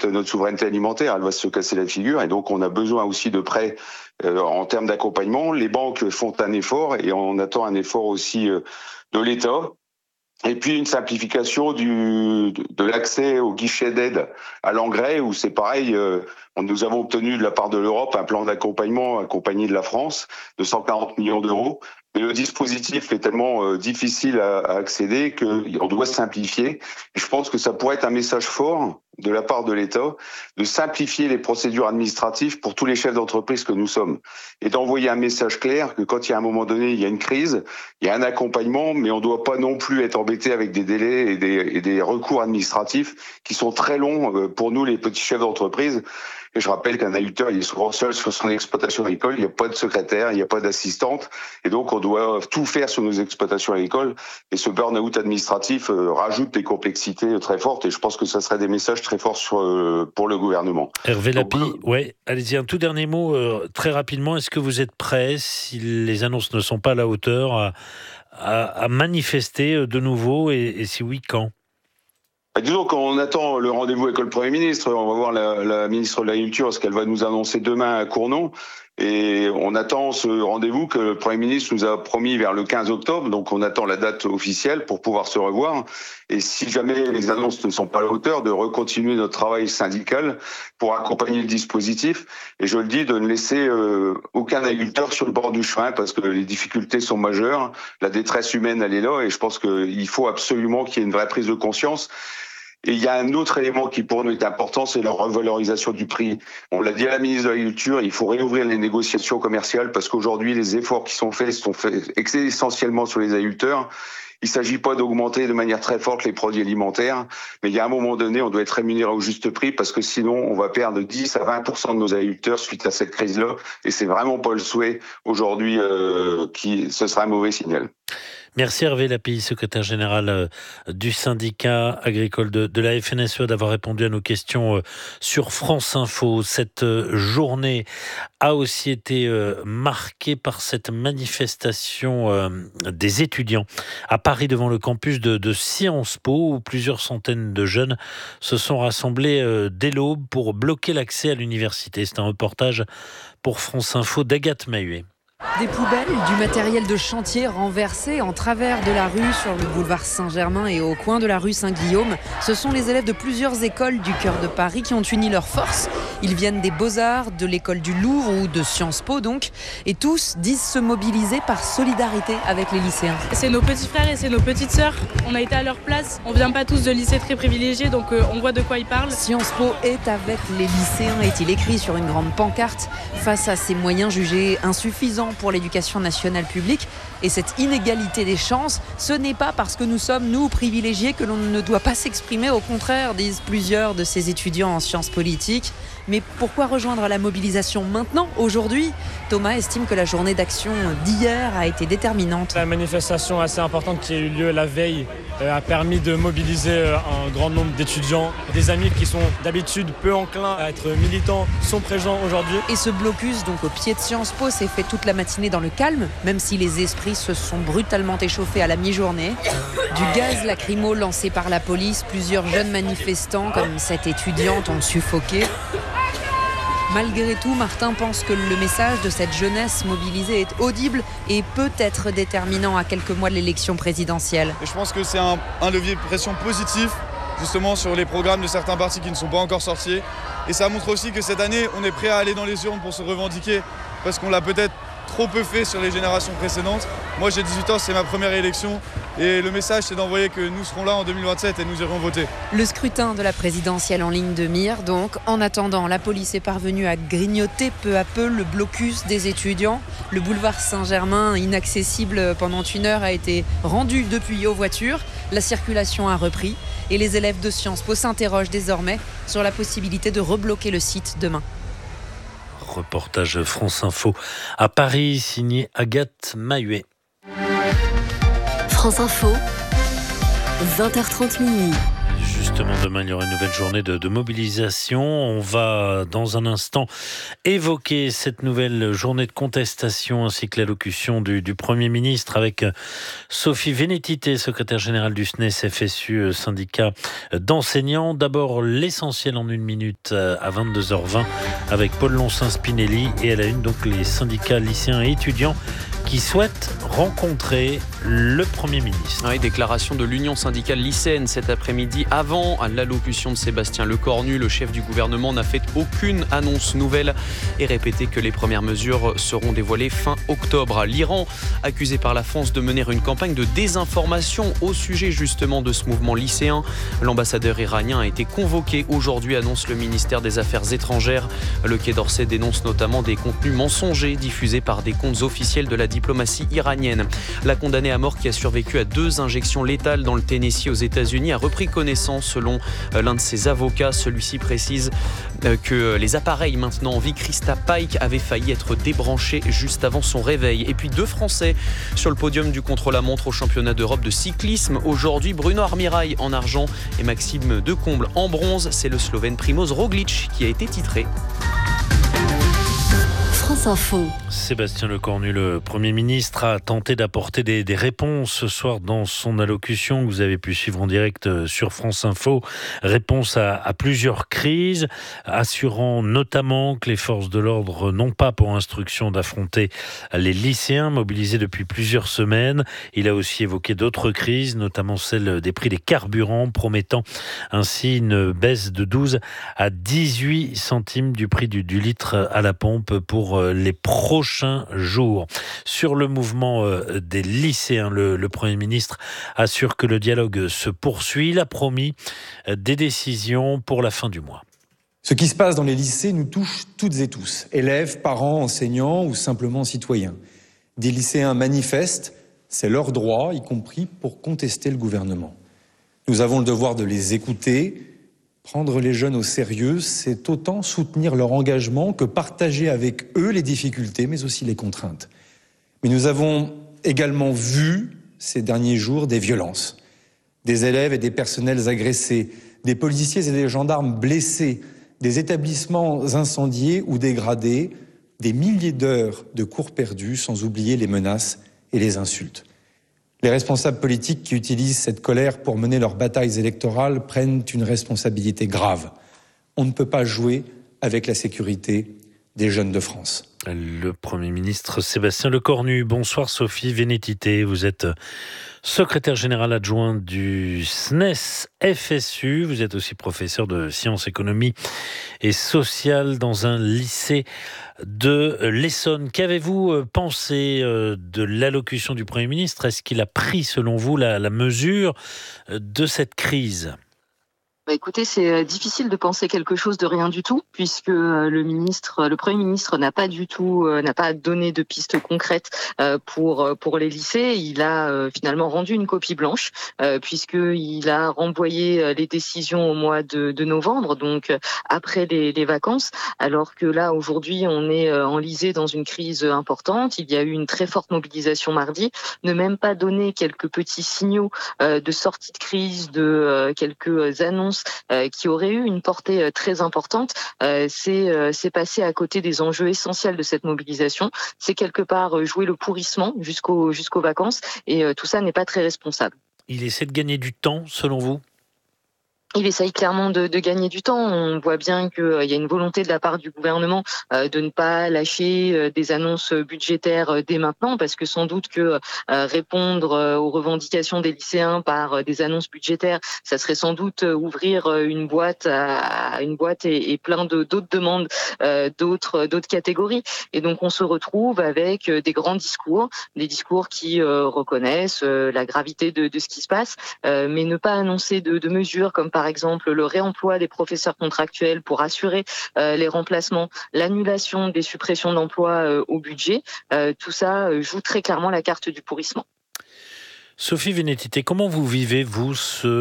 compromettre notre souveraineté alimentaire. Elle va se casser la figure et donc on a besoin aussi de prêts en termes d'accompagnement. Les banques font un effort et on attend un effort aussi de l'État. Et puis une simplification de l'accès au guichet d'aide à l'engrais, où c'est pareil, nous avons obtenu de la part de l'Europe un plan d'accompagnement accompagné de la France de 140 millions d'euros. Mais le dispositif est tellement difficile à accéder qu'on doit simplifier. Et je pense que ça pourrait être un message fort de la part de l'État de simplifier les procédures administratives pour tous les chefs d'entreprise que nous sommes et d'envoyer un message clair que quand il y a un moment donné, il y a une crise, il y a un accompagnement, mais on ne doit pas non plus être embêté avec des délais et des recours administratifs qui sont très longs pour nous, les petits chefs d'entreprise. Et je rappelle qu'un agriculteur, il est souvent seul sur son exploitation agricole, il n'y a pas de secrétaire, il n'y a pas d'assistante, et donc on doit tout faire sur nos exploitations agricoles. Et ce burn-out administratif rajoute des complexités très fortes, et je pense que ça serait des messages très forts pour le gouvernement. Hervé Lapie, ouais, allez-y, un tout dernier mot, très rapidement. Est-ce que vous êtes prêt, si les annonces ne sont pas à la hauteur, à manifester de nouveau, et si oui, quand ? Disons qu'on attend le rendez-vous avec le Premier ministre. On va voir la ministre de l'Agriculture, ce qu'elle va nous annoncer demain à Cournon. Et on attend ce rendez-vous que le Premier ministre nous a promis vers le 15 octobre. Donc on attend la date officielle pour pouvoir se revoir. Et si jamais les annonces ne sont pas à la hauteur, de recontinuer notre travail syndical pour accompagner le dispositif. Et je le dis, de ne laisser aucun agriculteur sur le bord du chemin parce que les difficultés sont majeures. La détresse humaine, elle est là. Et je pense qu'il faut absolument qu'il y ait une vraie prise de conscience. Et il y a un autre élément qui pour nous est important, c'est la revalorisation du prix. On l'a dit à la ministre de l'Agriculture, il faut réouvrir les négociations commerciales parce qu'aujourd'hui, les efforts qui sont faits essentiellement sur les agriculteurs. Il ne s'agit pas d'augmenter de manière très forte les produits alimentaires, mais il y a un moment donné, on doit être rémunéré au juste prix parce que sinon, on va perdre 10 à 20% de nos agriculteurs suite à cette crise-là. Et c'est vraiment pas le souhait aujourd'hui, ce sera un mauvais signal. Merci Hervé Lapie, secrétaire général du syndicat agricole de la FNSE, d'avoir répondu à nos questions sur France Info. Cette journée a aussi été marquée par cette manifestation des étudiants à Paris devant le campus de Sciences Po, où plusieurs centaines de jeunes se sont rassemblés dès l'aube pour bloquer l'accès à l'université. C'est un reportage pour France Info d'Agathe Mahuet. Des poubelles, du matériel de chantier renversé en travers de la rue sur le boulevard Saint-Germain et au coin de la rue Saint-Guillaume. Ce sont les élèves de plusieurs écoles du cœur de Paris qui ont uni leurs forces. Ils viennent des Beaux-Arts, de l'école du Louvre ou de Sciences Po donc. Et tous disent se mobiliser par solidarité avec les lycéens. C'est nos petits frères et c'est nos petites sœurs. On a été à leur place. On vient pas tous de lycées très privilégiés, donc on voit de quoi ils parlent. Sciences Po est avec les lycéens, est-il écrit sur une grande pancarte. Face à ces moyens jugés insuffisants pour l'éducation nationale publique et cette inégalité des chances, ce n'est pas parce que nous sommes, nous, privilégiés que l'on ne doit pas s'exprimer. Au contraire, disent plusieurs de ces étudiants en sciences politiques. Mais pourquoi rejoindre la mobilisation maintenant, aujourd'hui ? Thomas estime que la journée d'action d'hier a été déterminante. La manifestation assez importante qui a eu lieu la veille a permis de mobiliser un grand nombre d'étudiants. Des amis qui sont d'habitude peu enclins à être militants sont présents aujourd'hui. Et ce blocus, donc au pied de Sciences Po, s'est fait toute la matinée dans le calme, même si les esprits se sont brutalement échauffés à la mi-journée. Du gaz lacrymo lancé par la police, plusieurs jeunes manifestants, comme cette étudiante, ont suffoqué. Malgré tout, Martin pense que le message de cette jeunesse mobilisée est audible et peut être déterminant à quelques mois de l'élection présidentielle. Et je pense que c'est un levier de pression positif, justement sur les programmes de certains partis qui ne sont pas encore sortis. Et ça montre aussi que cette année, on est prêt à aller dans les urnes pour se revendiquer, parce qu'on l'a peut-être trop peu fait sur les générations précédentes. Moi j'ai 18 ans, c'est ma première élection et le message c'est d'envoyer que nous serons là en 2027 et nous irons voter. Le scrutin de la présidentielle en ligne de mire donc. En attendant, la police est parvenue à grignoter peu à peu le blocus des étudiants. Le boulevard Saint-Germain, inaccessible pendant une heure, a été rendu depuis aux voitures. La circulation a repris et les élèves de Sciences Po s'interrogent désormais sur la possibilité de rebloquer le site demain. Reportage France Info à Paris, signé Agathe Mahuet. France Info, 20h30 minuit. Juste justement, demain, il y aura une nouvelle journée de mobilisation. On va, dans un instant, évoquer cette nouvelle journée de contestation ainsi que l'allocution du Premier ministre avec Sophie Vénétité, secrétaire générale du SNES FSU, syndicat d'enseignants. D'abord, l'essentiel en une minute à 22h20 avec Paul Loncin-Spinelli et à la une, donc, les syndicats lycéens et étudiants qui souhaitent rencontrer le Premier ministre. Oui, déclaration de l'Union syndicale lycéenne cet après-midi. Avant l'allocution de Sébastien Lecornu, le chef du gouvernement n'a fait aucune annonce nouvelle et répété que les premières mesures seront dévoilées fin octobre. L'Iran, accusé par la France de mener une campagne de désinformation au sujet justement de ce mouvement lycéen. L'ambassadeur iranien a été convoqué aujourd'hui, annonce le ministère des Affaires étrangères. Le Quai d'Orsay dénonce notamment des contenus mensongers diffusés par des comptes officiels de la diplomatie iranienne. La condamnée à mort qui a survécu à 2 injections létales dans le Tennessee aux États-Unis a repris connaissance selon l'un de ses avocats. Celui-ci précise que les appareils maintenant en vie, Krista Pike, avaient failli être débranchés juste avant son réveil. Et puis 2 Français sur le podium du contre-la-montre au championnat d'Europe de cyclisme. Aujourd'hui, Bruno Armirail en argent et Maxime Decomble en bronze. C'est le Slovène Primož Roglič qui a été titré. France Info. Sébastien Lecornu, le Premier ministre, a tenté d'apporter des réponses ce soir dans son allocution que vous avez pu suivre en direct sur France Info. Réponse à plusieurs crises, assurant notamment que les forces de l'ordre n'ont pas pour instruction d'affronter les lycéens mobilisés depuis plusieurs semaines. Il a aussi évoqué d'autres crises, notamment celle des prix des carburants, promettant ainsi une baisse de 12 à 18 centimes du prix du litre à la pompe pour les prochains jours. Sur le mouvement des lycéens, le Premier ministre assure que le dialogue se poursuit. Il a promis des décisions pour la fin du mois. Ce qui se passe dans les lycées nous touche toutes et tous, élèves, parents, enseignants ou simplement citoyens. Des lycéens manifestent, c'est leur droit, y compris pour contester le gouvernement. Nous avons le devoir de les écouter. Prendre les jeunes au sérieux, c'est autant soutenir leur engagement que partager avec eux les difficultés, mais aussi les contraintes. Mais nous avons également vu ces derniers jours des violences. Des élèves et des personnels agressés, des policiers et des gendarmes blessés, des établissements incendiés ou dégradés, des milliers d'heures de cours perdus, sans oublier les menaces et les insultes. Les responsables politiques qui utilisent cette colère pour mener leurs batailles électorales prennent une responsabilité grave. On ne peut pas jouer avec la sécurité des jeunes de France. Le Premier ministre Sébastien Lecornu. Bonsoir Sophie Vénétité, vous êtes secrétaire générale adjointe du SNES FSU. Vous êtes aussi professeur de sciences, économie et sociales dans un lycée de l'Essonne. Qu'avez-vous pensé de l'allocution du Premier ministre ? Est-ce qu'il a pris, selon vous, la mesure de cette crise ? Écoutez, c'est difficile de penser quelque chose de rien du tout, puisque le Premier ministre n'a pas donné de pistes concrètes pour les lycées. Il a finalement rendu une copie blanche, puisqu'il a renvoyé les décisions au mois de novembre, donc après les vacances, alors que là aujourd'hui on est enlisé dans une crise importante. Il y a eu une très forte mobilisation mardi, ne même pas donner quelques petits signaux de sortie de crise, de quelques annonces qui aurait eu une portée très importante, c'est passé à côté des enjeux essentiels de cette mobilisation. C'est quelque part jouer le pourrissement jusqu'aux vacances, et tout ça n'est pas très responsable. Il essaie de gagner du temps, selon vous ? Il essaye clairement de gagner du temps. On voit bien qu'il y a une volonté de la part du gouvernement de ne pas lâcher des annonces budgétaires dès maintenant, parce que sans doute que répondre aux revendications des lycéens par des annonces budgétaires, ça serait sans doute ouvrir une boîte et plein d'autres demandes, d'autres catégories. Et donc on se retrouve avec des grands discours, des discours qui reconnaissent la gravité de ce qui se passe, mais ne pas annoncer de mesures comme par exemple le réemploi des professeurs contractuels pour assurer les remplacements, l'annulation des suppressions d'emplois au budget. Tout ça joue très clairement la carte du pourrissement. Sophie Vénétité, comment vous vivez, vous,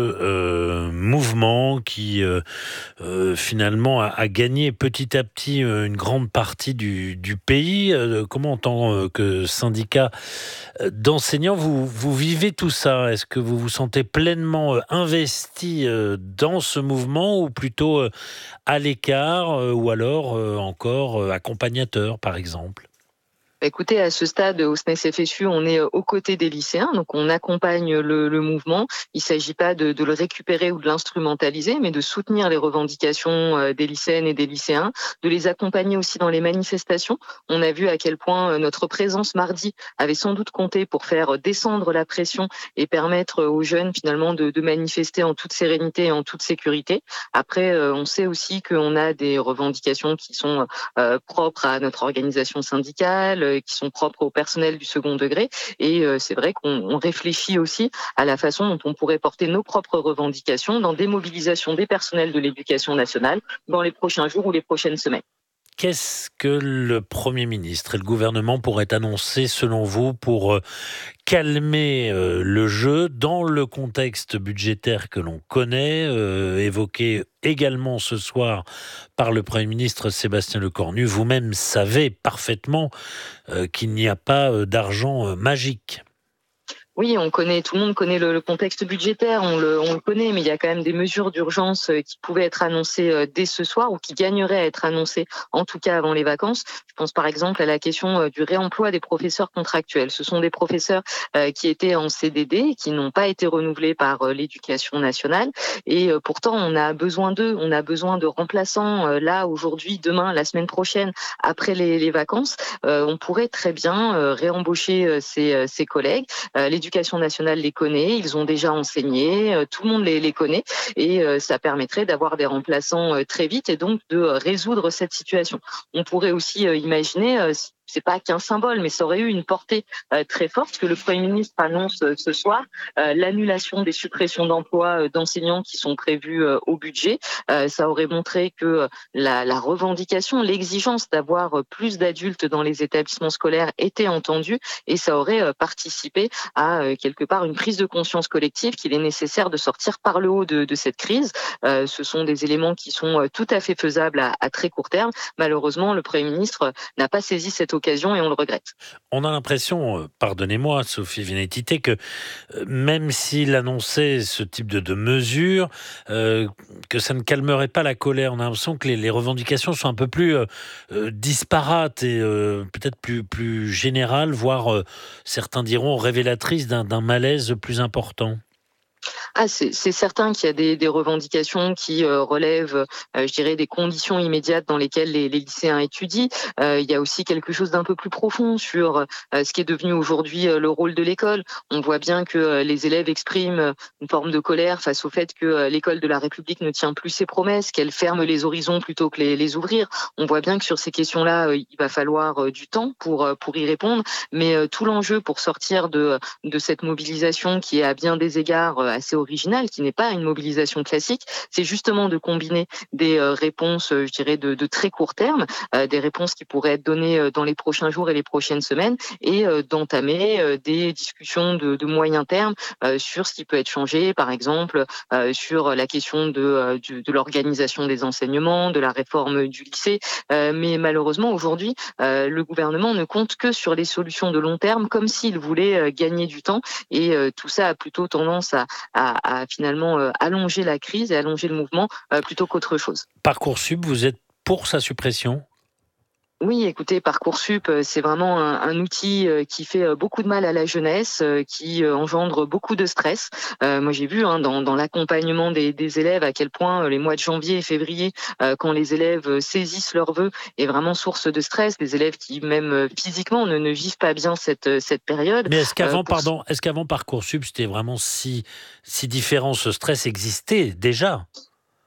ce mouvement qui finalement a gagné petit à petit une grande partie du pays? Comment, en tant que syndicat d'enseignants, vous vivez tout ça? Est-ce que vous vous sentez pleinement investi dans ce mouvement, ou plutôt à l'écart, ou alors encore accompagnateur, par exemple? Écoutez, à ce stade, au SNES FSU, on est aux côtés des lycéens, donc on accompagne le mouvement. Il ne s'agit pas de le récupérer ou de l'instrumentaliser, mais de soutenir les revendications des lycéennes et des lycéens, de les accompagner aussi dans les manifestations. On a vu à quel point notre présence mardi avait sans doute compté pour faire descendre la pression et permettre aux jeunes finalement de manifester en toute sérénité et en toute sécurité. Après, on sait aussi qu'on a des revendications qui sont propres à notre organisation syndicale, qui sont propres au personnel du second degré. Et c'est vrai qu'on réfléchit aussi à la façon dont on pourrait porter nos propres revendications dans des mobilisations des personnels de l'éducation nationale dans les prochains jours ou les prochaines semaines. Qu'est-ce que le Premier ministre et le gouvernement pourraient annoncer, selon vous, pour calmer le jeu dans le contexte budgétaire que l'on connaît, évoqué également ce soir par le Premier ministre Sébastien Lecornu? Vous-même savez parfaitement qu'il n'y a pas d'argent magique. Oui, tout le monde connaît le contexte budgétaire, on le connaît, mais il y a quand même des mesures d'urgence qui pouvaient être annoncées dès ce soir, ou qui gagneraient à être annoncées, en tout cas avant les vacances. Je pense par exemple à la question du réemploi des professeurs contractuels. Ce sont des professeurs qui étaient en CDD, qui n'ont pas été renouvelés par l'Éducation nationale, et pourtant on a besoin d'eux, on a besoin de remplaçants là, aujourd'hui, demain, la semaine prochaine, après les vacances. On pourrait très bien réembaucher ces collègues. L'Éducation nationale les connaît, ils ont déjà enseigné, tout le monde les connaît, et ça permettrait d'avoir des remplaçants très vite et donc de résoudre cette situation. On pourrait aussi imaginer, c'est pas qu'un symbole, mais ça aurait eu une portée très forte, que le Premier ministre annonce ce soir l'annulation des suppressions d'emplois d'enseignants qui sont prévues au budget. Ça aurait montré que la revendication, l'exigence d'avoir plus d'adultes dans les établissements scolaires était entendue, et ça aurait participé à quelque part une prise de conscience collective qu'il est nécessaire de sortir par le haut de cette crise. Ce sont des éléments qui sont tout à fait faisables à très court terme. Malheureusement, le Premier ministre n'a pas saisi cette occasion et on le regrette. On a l'impression, pardonnez-moi Sophie Vénétité, que même s'il annonçait ce type de mesures, que ça ne calmerait pas la colère. On a l'impression que les revendications sont un peu plus disparates et peut-être plus générales, voire certains diront révélatrices d'un malaise plus important. C'est certain qu'il y a des revendications qui relèvent, je dirais, des conditions immédiates dans lesquelles les lycéens étudient. Il y a aussi quelque chose d'un peu plus profond sur ce qui est devenu aujourd'hui le rôle de l'école. On voit bien que les élèves expriment une forme de colère face au fait que l'école de la République ne tient plus ses promesses, qu'elle ferme les horizons plutôt que les ouvrir. On voit bien que sur ces questions-là, il va falloir du temps pour y répondre. Mais tout l'enjeu pour sortir de cette mobilisation qui est à bien des égards assez originale, qui n'est pas une mobilisation classique, c'est justement de combiner des réponses, je dirais, de très court terme, des réponses qui pourraient être données dans les prochains jours et les prochaines semaines, et d'entamer des discussions de moyen terme sur ce qui peut être changé, par exemple sur la question de l'organisation des enseignements, de la réforme du lycée. Mais malheureusement, aujourd'hui, le gouvernement ne compte que sur les solutions de long terme, comme s'il voulait gagner du temps, et tout ça a plutôt tendance à finalement allonger la crise et allonger le mouvement plutôt qu'autre chose. Parcoursup, vous êtes pour sa suppression ? Oui, écoutez, Parcoursup, c'est vraiment un outil qui fait beaucoup de mal à la jeunesse, qui engendre beaucoup de stress. Moi, j'ai vu dans l'accompagnement des élèves à quel point les mois de janvier et février, quand les élèves saisissent leurs vœux, est vraiment source de stress. Des élèves qui, même physiquement, ne vivent pas bien cette période. Mais est-ce qu'avant Parcoursup, c'était vraiment si différent, ce stress existait déjà ?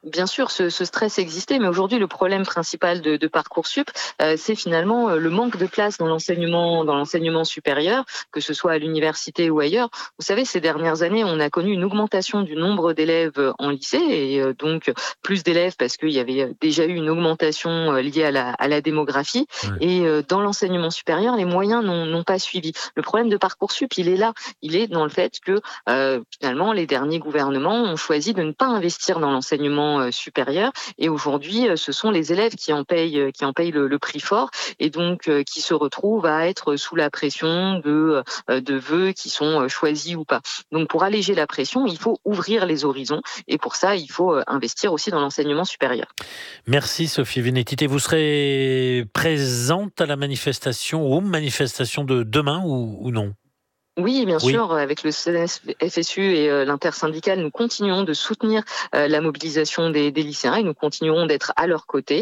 Bien sûr, ce stress existait, mais aujourd'hui, le problème principal de Parcoursup, c'est finalement le manque de place dans l'enseignement supérieur, que ce soit à l'université ou ailleurs. Vous savez, ces dernières années, on a connu une augmentation du nombre d'élèves en lycée, et donc plus d'élèves parce qu'il y avait déjà eu une augmentation liée à la démographie. Ouais. Et dans l'enseignement supérieur, les moyens n'ont pas suivi. Le problème de Parcoursup, il est là. Il est dans le fait que finalement, les derniers gouvernements ont choisi de ne pas investir dans l'enseignement supérieur, et aujourd'hui ce sont les élèves qui en payent le prix fort, et donc qui se retrouvent à être sous la pression de vœux qui sont choisis ou pas. Donc pour alléger la pression, il faut ouvrir les horizons, et pour ça il faut investir aussi dans l'enseignement supérieur. Merci Sophie Vénétité. Vous serez présente à la manifestation, aux manifestations de demain ou non? Oui, bien sûr, avec le CNES-FSU et l'intersyndicale, nous continuons de soutenir la mobilisation des lycéens, et nous continuerons d'être à leur côté.